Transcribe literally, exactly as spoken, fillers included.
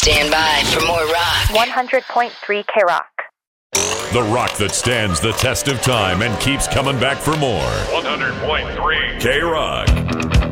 Stand by for more rock. one hundred point three K Rock. The rock that stands the test of time and keeps coming back for more. one hundred point three K Rock.